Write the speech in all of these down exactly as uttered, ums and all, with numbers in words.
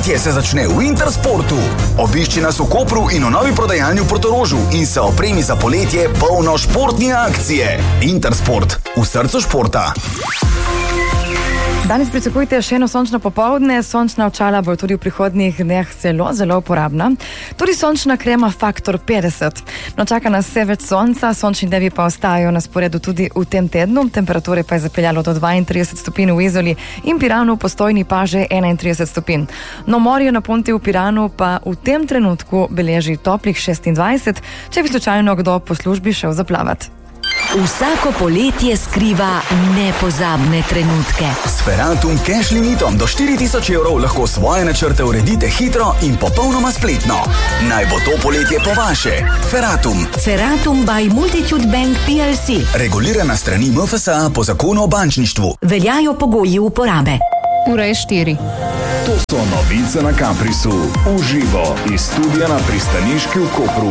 poletje se začne v Intersportu. Obišči nas v Kopru in v novi prodajalni v Portorožu in se opremi za poletje polno športne akcije. Intersport, v srcu športa. Danes pričakujte še eno sončno popoldne. Sončna očala bo tudi v prihodnjih dneh zelo, zelo uporabna. Tudi sončna krema Faktor petdeset. No, čaka nas vse več sonca, sončni dnevi pa ostajajo na sporedu tudi v tem tednu. Temperature pa je zapeljalo do dvaintrideset stopinj v Izoli in Piranu, v Postojni pa že enaintrideset stopinj. No, morje na Ponti v Piranu pa v tem trenutku beleži toplih šestindvajset, če bi slučajno kdo po službi šel zaplavat. Vsako poletje skriva nepozabne trenutke. S Ferratum Cash limitom do štiri tisoč evrov lahko svoje načrte uredite hitro in popolnoma spletno. Naj bo to poletje po vaše. Ferratum. Ferratum by Multitude Bank P L C. Regulirana strani M F S A po zakonu o bančništvu. Veljajo pogoji uporabe. Ura je štiri. To so novice na Caprisu. Uživo iz studia na Pristaniški v Kopru.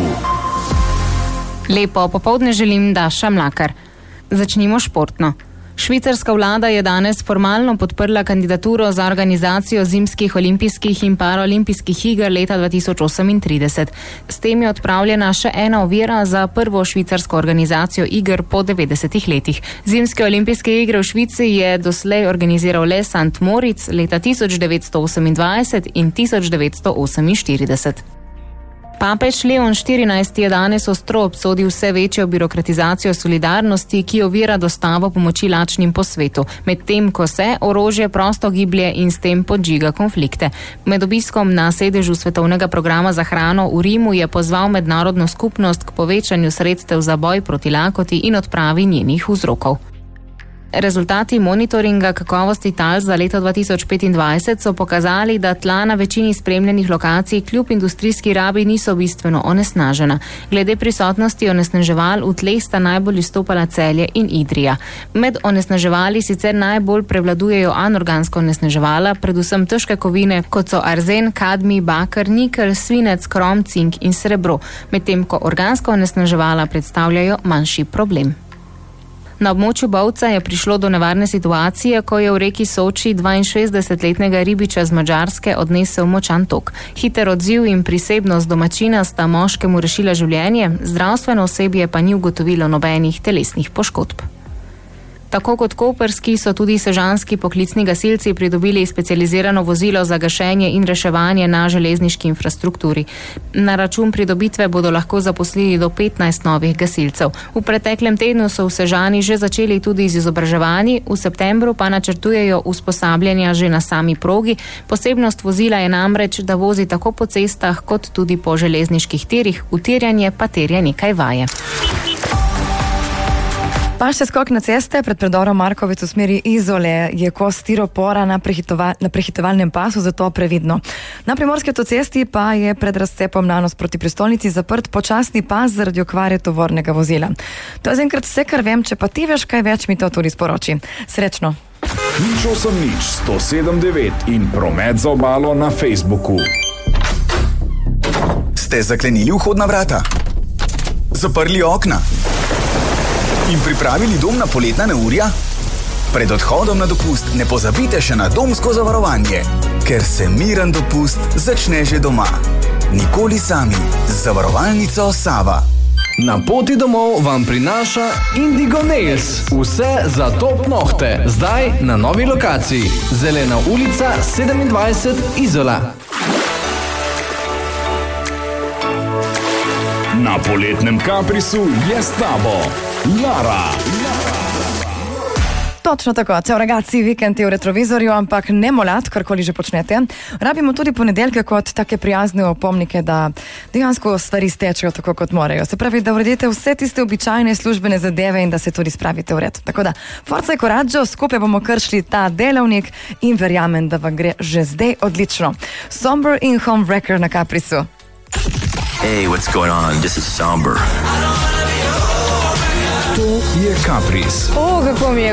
Lepo popoldne želim, Daša Mlakar. Začnimo športno. Švicarska vlada je danes formalno podprla kandidaturo za organizacijo zimskih olimpijskih in paraolimpijskih iger leta dva tisoč osemintrideset. S tem je odpravljena še ena ovira za prvo švicarsko organizacijo iger po devetdesetih letih. Zimske olimpijske igre v Švici je doslej organiziral le Sankt Moritz leta tisoč devetsto osemindvajset in tisoč devetsto oseminštirideset. Papež Leon štirinajsti je danes ostro obsodil vse večjo birokratizacijo solidarnosti, ki ovira dostavo pomoči lačnim po svetu, medtem ko se orožje prosto giblje in s tem podžiga konflikte. Med obiskom na sedežu Svetovnega programa za hrano v Rimu je pozval mednarodno skupnost k povečanju sredstev za boj proti lakoti in odpravi njenih vzrokov. Rezultati monitoringa kakovosti tal za leto dva tisoč petindvajset so pokazali, da tla na večini spremljenih lokacij kljub industrijski rabi niso bistveno onesnažena. Glede prisotnosti onesnaževal v tleh sta najbolj izstopala Celje in Idrija. Med onesnaževali sicer najbolj prevladujejo anorganska onesnaževala, predvsem težke kovine, kot so arzen, kadmij, baker, nikel, svinec, krom, cink in srebro, medtem ko organska onesnaževala predstavljajo manjši problem. Na območju Bovca je prišlo do nevarne situacije, ko je v reki Soči dvainšestdesetletnega ribiča z Madžarske odnesel močan tok. Hiter odziv in prisebnost domačina sta moškemu rešila življenje, zdravstveno osebje pa ni ugotovilo nobenih telesnih poškodb. Tako kot koprski so tudi sežanski poklicni gasilci pridobili specializirano vozilo za gašenje in reševanje na železniški infrastrukturi. Na račun pridobitve bodo lahko zaposlili do petnajst novih gasilcev. V preteklem tednu so v Sežani že začeli tudi z izobraževanji, v septembru pa načrtujejo usposabljanja že na sami progi. Posebnost vozila je namreč, da vozi tako po cestah kot tudi po železniških tirih, utirjanje pa terja nekaj vaje. Pa še skok na ceste. Pred predorom Markovec v smeri Izole je kos stiropora na, prehitova, na prehitovalnem pasu, zato previdno. Na Primorski avtocesti pa je pred razcepom nanos proti prestolnici zaprt počasni pas zaradi okvare tovornega vozila. To je zaenkrat vse, kar vem, če pa ti veš kaj več, mi to tudi sporoči. Srečno! Nič osem nič sto sedem devet in promet za obalo na Facebooku. Ste zaklenili vhodna vrata? Zaprli okna? In pripravili dom na poletna neurja? Pred odhodom na dopust ne pozabite še na domsko zavarovanje, ker se miren dopust začne že doma. Nikoli sami z zavarovalnico Sava. Na poti domov vam prinaša Indigo Nails. Vse za top nohte. Zdaj na novi lokaciji. Zelena ulica sedemindvajset Izola. Na poletnem Caprisu je s tabo Lara. Točno tako, cel ragazzi vikend je v retrovizorju, ampak ne molat, karkoli že počnete. Rabimo tudi ponedeljke kot take prijazne opomnike, da dejansko stvari stečejo tako, kot morajo. Se pravi, da uredite vse tiste običajne službene zadeve in da se tudi spravite v red. Tako da, forza e coraggio, skupaj bomo kršili ta delavnik in verjamem, da vam gre že zdaj odlično. Somber in Homewrecker na Caprisu. Hey, what's going on? This is Somber. To je Capris. O, kako mi je